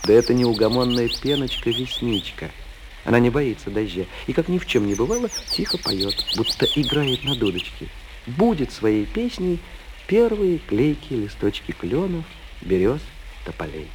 Да это неугомонная пеночка-весничка. Она не боится дождя и, как ни в чем не бывало, тихо поет, будто играет на дудочке. Будет своей песней первые клейкие листочки кленов, берез, тополей.